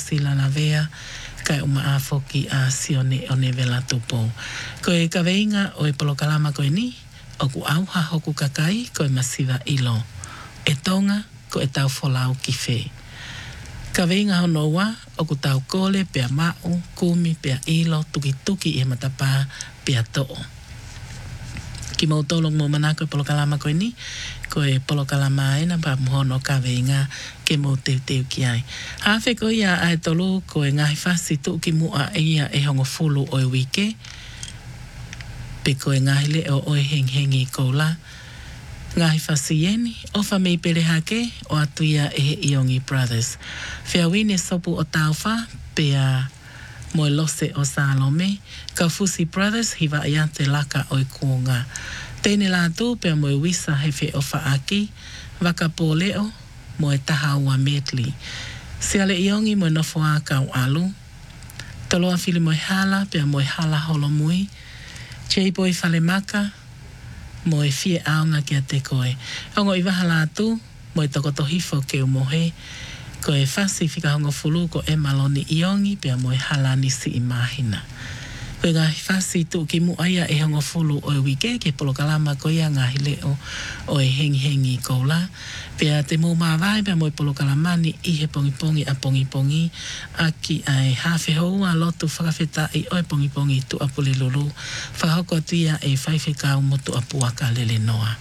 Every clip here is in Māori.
sila la vea kai uma a foki a sione o ne vela tupo. Ko e ka veinga o e polokalama koe ni, o ku auha hoku kakai ko e masiva ilo. E tonga ko e tau folau ki fe. Ka veinga hono wa o ku tau kole pea mau, kumi pea ilo, tuki tuki e matapa pea to'o. Ki mau tolong mo manako e polokalama koe ni, ko e polokalama ena pa mohono ka veinga ke mo teu ki ai. Hawhe ko ia ai tolu ko e ngahi whasi tu ki mua ia e hongo fulu o e wike, pe ko e ngahi le o e henghengi ko la, ngahi whasi yeni, o wha mei pere hake o atu ia e he Iongi Brothers. Whia wine sopu o tauwha, pea mo e lose o Salome, ka Fusi Brothers hiwa ia te laka o e kuonga. Tēne la tū pea mo e wisa he whe o whaaki, waka pōleo mo e taha ua medley. Siale Iongi mo e nofo a kau alu. Toloa fili mo e hala pea mo e hala holo mui. J-Boy Fale Maka mo e fie aonga kia te koe. Hongo i waha la tū mo e tokoto hifo ke umohe. Ko e whasi whika hongo fulu ko e maloni Iongi pea mo e hala nisi i mahina. Koe ngahi whasi tu ki muaia e hongo fulu o e wike ke polokalama ko ia ngahi leo o e hengi ko la. Pea te mō mawai pea mo e polokalamani i he pongi a pongi a ki ai hawhi hou a lotu whakawheta i o e pongi tu a puli lulu. Whahoko tia e whaiwhi kau motu a puaka lele noa.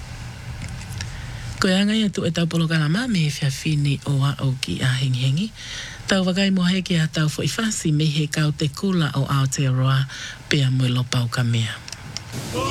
Koe anga ia tu e tau polokalama me he whiawhini o a o ki a hengi. Tau wakai mo heke a tau fo i whasi me he kau te kula o Aotearoa pea mo e lopau ka mea.